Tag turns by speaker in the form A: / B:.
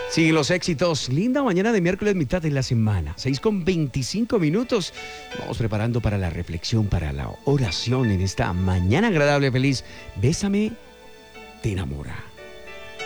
A: Siguen los éxitos. Linda mañana de miércoles, mitad de la semana. 6:25. Vamos preparando para la reflexión, para la oración en esta mañana agradable, feliz. Bésame, te enamora.